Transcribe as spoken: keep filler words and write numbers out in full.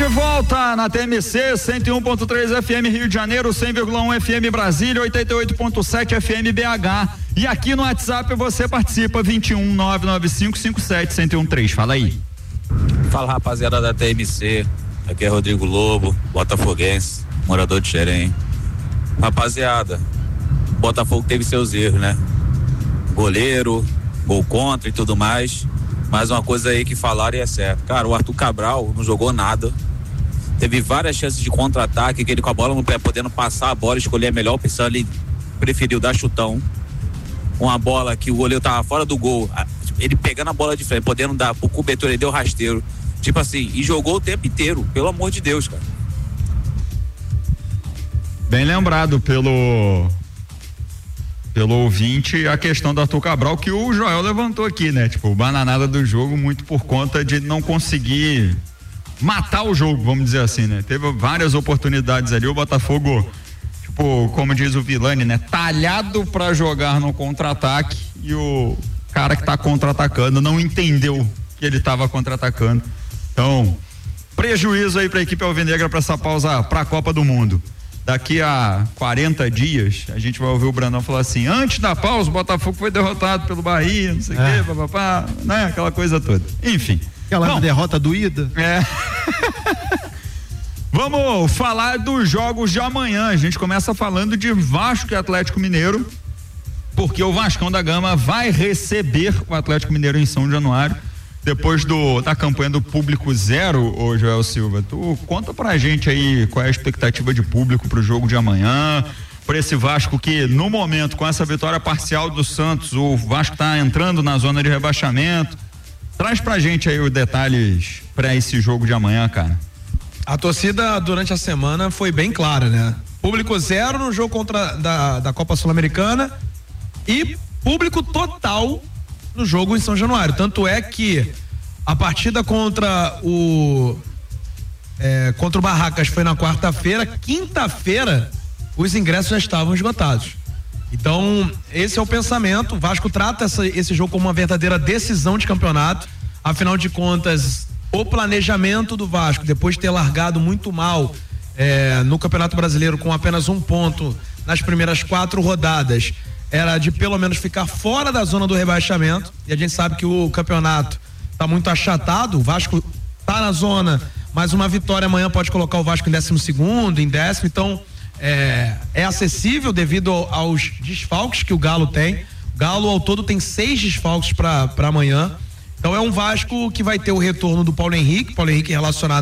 de volta na T M C cento e um ponto três F M Rio de Janeiro, cem vírgula um F M Brasília, oitenta e oito ponto sete F M B H. E aqui no WhatsApp você participa vinte e um nove nove cinco cinco sete um zero um três. Fala aí. Fala, rapaziada da T M C. Aqui é Rodrigo Lobo, botafoguense, morador de Xerém. Rapaziada, Botafogo teve seus erros, né? Goleiro, gol contra e tudo mais. Mas uma coisa aí que falaram e é certo. Cara, o Arthur Cabral não jogou nada. Teve várias chances de contra-ataque, que ele com a bola no pé, podendo passar a bola, escolher a melhor opção, ele preferiu dar chutão. Uma bola que o goleiro tava fora do gol, ele pegando a bola de frente, podendo dar pro cobertor, ele deu rasteiro. Tipo assim, e jogou o tempo inteiro, pelo amor de Deus, cara. Bem lembrado pelo pelo ouvinte a questão do Arthur Cabral, que o Joel levantou aqui, né? Tipo, bananada do jogo muito por conta de não conseguir matar o jogo, vamos dizer assim, né? Teve várias oportunidades ali, o Botafogo, tipo, como diz o Vilani, né? Talhado pra jogar no contra-ataque, e o cara que tá contra-atacando não entendeu que ele tava contra-atacando. Então, prejuízo aí pra equipe alvinegra pra essa pausa pra Copa do Mundo. Daqui a quarenta dias, a gente vai ouvir o Brandão falar assim: antes da pausa, o Botafogo foi derrotado pelo Bahia, não sei o é. quê, papapá, né? Aquela coisa toda. Enfim. Aquela Bom, derrota doída. É. Vamos falar dos jogos de amanhã. A gente começa falando de Vasco e Atlético Mineiro, porque o Vascão da Gama vai receber o Atlético Mineiro em São Januário. Depois do, da campanha do público zero, ô Joel Silva, tu conta pra gente aí qual é a expectativa de público pro jogo de amanhã, pra esse Vasco que no momento, com essa vitória parcial do Santos, o Vasco tá entrando na zona de rebaixamento. Traz pra gente aí os detalhes pra esse jogo de amanhã, cara. A torcida durante a semana foi bem clara, né? Público zero no jogo contra da, da Copa Sul-Americana e público total no jogo em São Januário. Tanto é que a partida contra o é, contra o Barracas foi na quarta-feira, quinta-feira os ingressos já estavam esgotados. Então, esse é o pensamento. O Vasco trata essa, esse jogo como uma verdadeira decisão de campeonato. Afinal de contas, o planejamento do Vasco, depois de ter largado muito mal é, no Campeonato Brasileiro com apenas um ponto nas primeiras quatro rodadas, era de pelo menos ficar fora da zona do rebaixamento, e a gente sabe que o campeonato está muito achatado. O Vasco está na zona, mas uma vitória amanhã pode colocar o Vasco em décimo segundo, em décimo, então é, é acessível devido aos desfalques que o Galo tem. O Galo ao todo tem seis desfalques para amanhã, então é um Vasco que vai ter o retorno do Paulo Henrique, Paulo Henrique relacionado